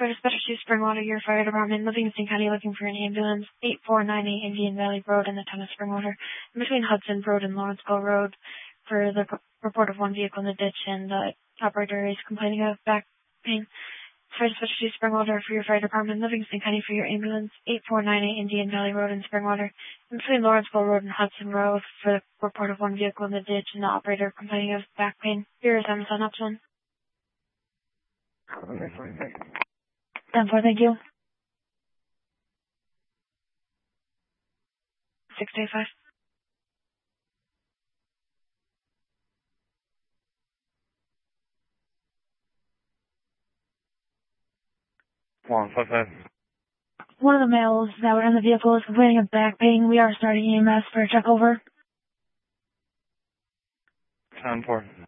for Special Chief Springwater, your fire department, Livingston County, looking for an ambulance, 8498 Indian Valley Road in the town of Springwater, in between Hudson Road and Lawrenceville Road, for the report of one vehicle in the ditch, and the operator is complaining of back pain. For Special Chief Springwater, for your fire department, Livingston County, for your ambulance, 8498 Indian Valley Road in Springwater, in between Lawrenceville Road and Hudson Road, for the report of one vehicle in the ditch, and the operator complaining of back pain. Here is Amazon Option. 10-4, thank you. 685. One of the males that were in the vehicle is complaining of back pain. We are starting EMS for a check over. 10-4.